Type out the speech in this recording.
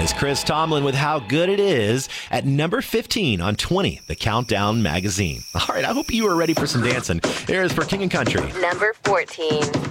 is Chris Tomlin with How Good It Is at number 15 on 20, the Countdown magazine. All right, I hope you are ready for some dancing. Here's for King and Country. Number 14.